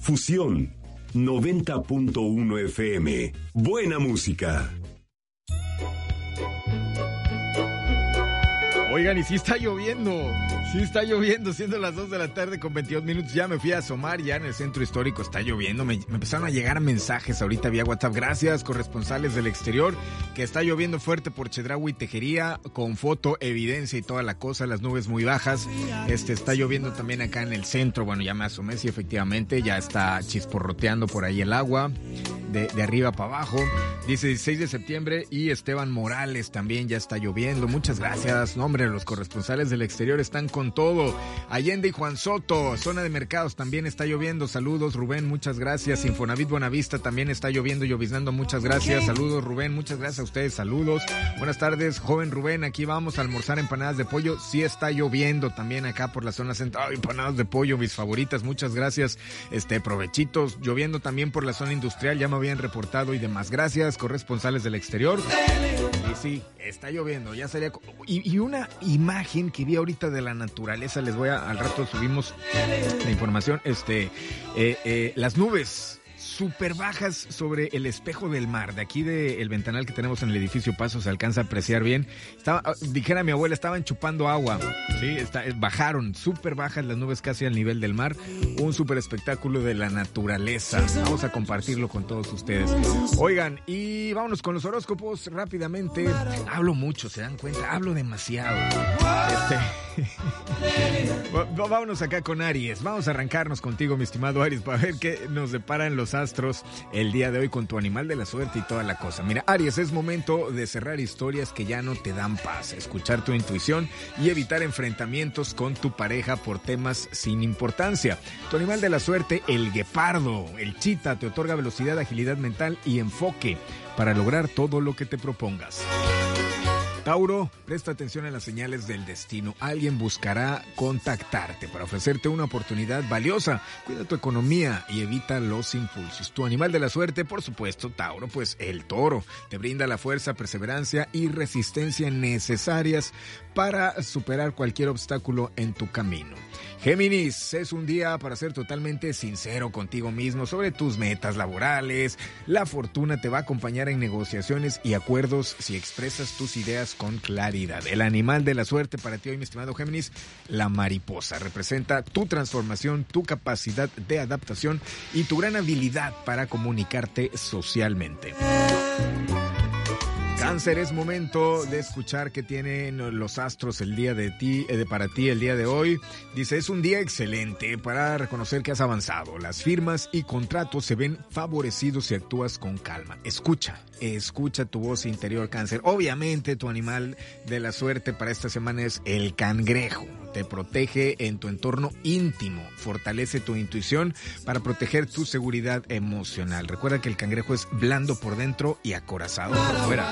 Fusión 90.1 FM. Buena música. Oigan, y sí está lloviendo, siendo las 2 de la tarde con 22 minutos, ya me fui a asomar, ya en el centro histórico está lloviendo, me empezaron a llegar mensajes ahorita vía WhatsApp, gracias corresponsales del exterior, que está lloviendo fuerte por Chedraui y Tejería, con foto, evidencia y toda la cosa, las nubes muy bajas, está lloviendo también acá en el centro, bueno, ya me asomé, sí, efectivamente, ya está chisporroteando por ahí el agua, de arriba para abajo, dice 16 de septiembre y Esteban Morales también ya está lloviendo, muchas gracias, no hombre, los corresponsales del exterior están con todo. Allende y Juan Soto, zona de mercados también está lloviendo, saludos Rubén, muchas gracias. Infonavit Buenavista también está lloviendo, lloviznando, muchas gracias, saludos Rubén, muchas gracias a ustedes, saludos. Buenas tardes, joven Rubén, aquí vamos a almorzar empanadas de pollo, sí está lloviendo también acá por la zona central, empanadas de pollo, mis favoritas, muchas gracias, provechitos, lloviendo también por la zona industrial, ya me habían reportado y demás, gracias, corresponsales del exterior. Y sí, está lloviendo, ya salía. Y una imagen que vi ahorita de la naturaleza, les voy al rato subimos la información, las nubes súper bajas sobre el espejo del mar, de aquí del ventanal que tenemos en el edificio Paso, se alcanza a apreciar bien. Dijera mi abuela, estaban chupando agua, ¿sí? Bajaron, súper bajas las nubes casi al nivel del mar, un súper espectáculo de la naturaleza. Vamos a compartirlo con todos ustedes. Oigan, y vámonos con los horóscopos rápidamente. Hablo mucho, ¿se dan cuenta? Hablo demasiado. Vámonos acá con Aries. Vamos a arrancarnos contigo, mi estimado Aries, para ver qué nos deparan los astros el día de hoy con tu animal de la suerte y toda la cosa. Mira, Aries, es momento de cerrar historias que ya no te dan paz, escuchar tu intuición y evitar enfrentamientos con tu pareja por temas sin importancia. Tu animal de la suerte, el guepardo, el chita, te otorga velocidad, agilidad mental y enfoque para lograr todo lo que te propongas. Tauro, presta atención a las señales del destino. Alguien buscará contactarte para ofrecerte una oportunidad valiosa. Cuida tu economía y evita los impulsos. Tu animal de la suerte, por supuesto, Tauro, pues el toro. Te brinda la fuerza, perseverancia y resistencia necesarias para superar cualquier obstáculo en tu camino. Géminis, es un día para ser totalmente sincero contigo mismo sobre tus metas laborales. La fortuna te va a acompañar en negociaciones y acuerdos si expresas tus ideas con claridad. El animal de la suerte para ti hoy, mi estimado Géminis, la mariposa. Representa tu transformación, tu capacidad de adaptación y tu gran habilidad para comunicarte socialmente. Cáncer, es momento de escuchar qué tienen los astros el día para ti el día de hoy. Dice, es un día excelente para reconocer que has avanzado. Las firmas y contratos se ven favorecidos si actúas con calma. Escucha tu voz interior, Cáncer. Obviamente tu animal de la suerte para esta semana es el cangrejo. Te protege en tu entorno íntimo, fortalece tu intuición para proteger tu seguridad emocional. Recuerda que el cangrejo es blando por dentro y acorazado por fuera.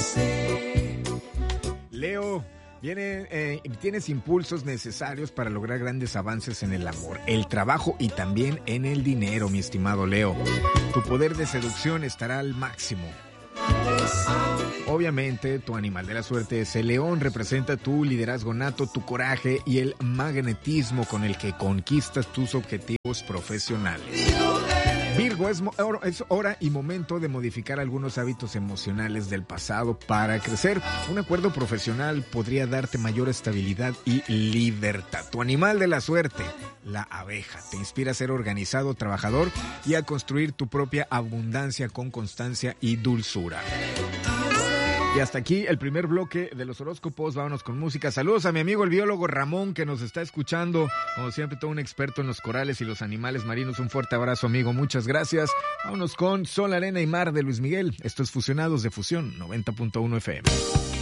Leo, tienes impulsos necesarios para lograr grandes avances en el amor, el trabajo y también en el dinero, mi estimado Leo. Tu poder de seducción estará al máximo. Obviamente, tu animal de la suerte es el león, representa tu liderazgo nato, tu coraje y el magnetismo con el que conquistas tus objetivos profesionales. Virgo, es hora y momento de modificar algunos hábitos emocionales del pasado para crecer. Un acuerdo profesional podría darte mayor estabilidad y libertad. Tu animal de la suerte, la abeja, te inspira a ser organizado, trabajador y a construir tu propia abundancia con constancia y dulzura. Y hasta aquí el primer bloque de los horóscopos. Vámonos con música. Saludos a mi amigo el biólogo Ramón, que nos está escuchando. Como siempre, todo un experto en los corales y los animales marinos. Un fuerte abrazo, amigo. Muchas gracias. Vámonos con Sol, Arena y Mar de Luis Miguel. Esto es Fusionados de Fusión 90.1 FM.